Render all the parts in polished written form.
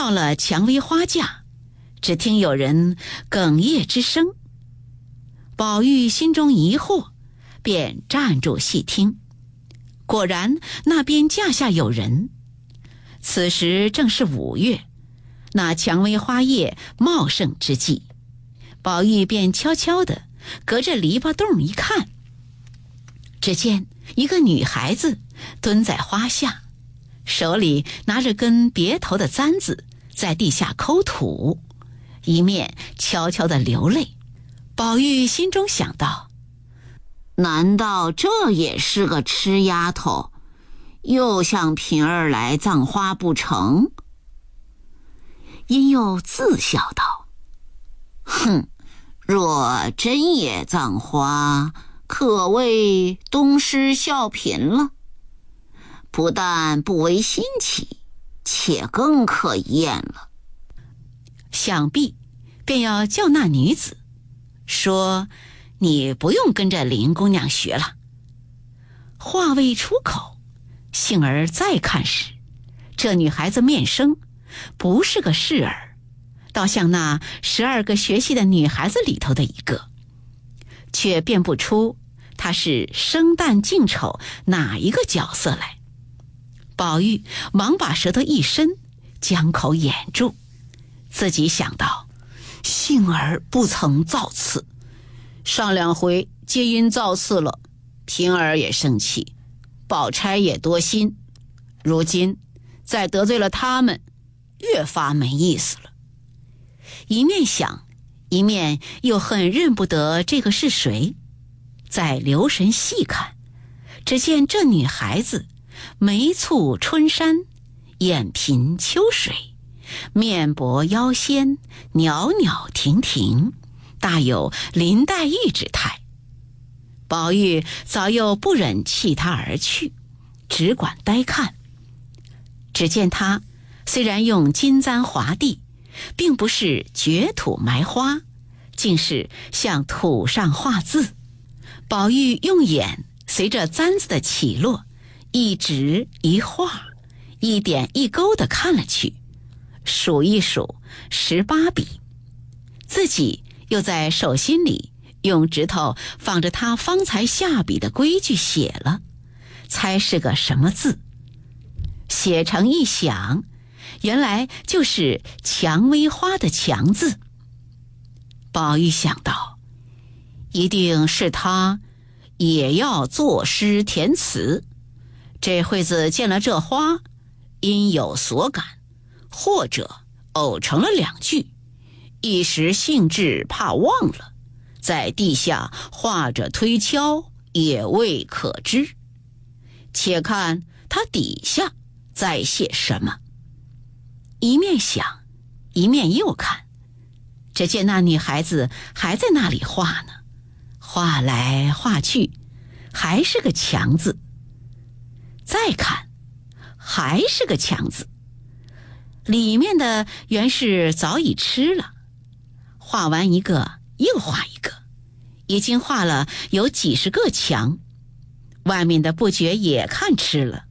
到了蔷薇花架，只听有人哽咽之声。宝玉心中疑惑，便站住细听，果然那边架下有人。此时正是5月，那蔷薇花叶茂盛之际，宝玉便悄悄地隔着篱笆洞一看，只见一个女孩子蹲在花下，手里拿着根别头的簪子，在地下抠土，一面悄悄地流泪。宝玉心中想到， 难道这也是个痴丫头，又向平儿来葬花不成？因又自笑道，哼，若真也葬花，可谓东施效颦了，不但不为新奇，且更可厌了。 想必便要叫那女子说，你不用跟着林姑娘学了。话未出口，幸而再看时，这女孩子面生不是个适儿，倒像那12个学戏的女孩子里头的一个，却辨不出她是生旦净丑哪一个角色来。宝玉忙把舌头一伸，将口掩住，自己想到，幸而不曾造次，上2回皆因造次了，平儿也生气，宝钗也多心，如今再得罪了他们，越发没意思了。一面想，一面又很认不得这个是谁，再留神细看，只见这女孩子眉蹙春山，眼颦秋水，面薄腰纤，袅袅婷婷，大有林黛玉之态。宝玉早又不忍弃她而去，只管呆看。只见她虽然用金簪划地，并不是掘土埋花，竟是向土上画字。宝玉用眼随着簪子的起落，一直一画，一点一勾地看了去，数一数18笔，自己又在手心里用指头仿着他方才下笔的规矩写了，猜是个什么字。写成一想，原来就是蔷薇花的蔷字。宝玉想到，一定是他也要作诗填词，这会子见了这花，因有所感，或者偶成了2句，一时兴致怕忘了，在地下画着推敲，也未可知。且看他底下再写什么。一面想，一面又看，只见那女孩子还在那里画呢，画来画去，还是个强字。再看，还是个强字，里面的原是早已吃了。画完一个，又画一个，已经画了有几十个强，外面的不觉也看吃了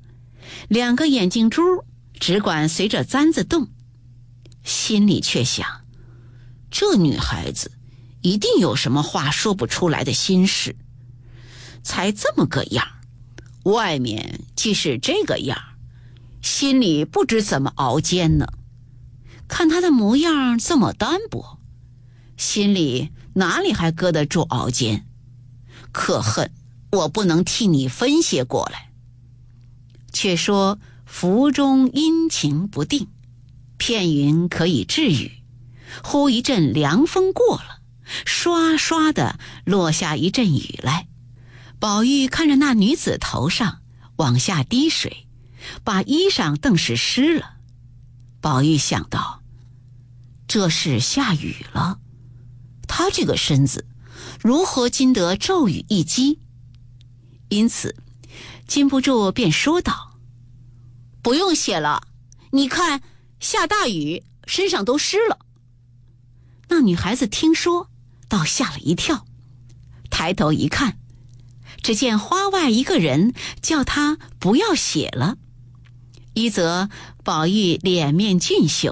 ，2个眼睛珠只管随着簪子动，心里却想，这女孩子一定有什么话说不出来的心事，才这么个样，外面既是这个样，心里不知怎么熬煎呢。看她的模样这么单薄，心里哪里还搁得住熬煎？可恨我不能替你分些过来。却说府中阴晴不定，片云可以治雨，忽一阵凉风过了，刷刷地落下一阵雨来。宝玉看着那女子头上往下滴水，把衣裳顿时湿了。宝玉想到，这是下雨了，他这个身子如何经得骤雨一击？因此禁不住便说道，不用写了，你看下大雨，身上都湿了。那女孩子听说，倒吓了一跳，抬头一看，只见花外一个人叫她不要写了。一则宝玉脸面俊秀，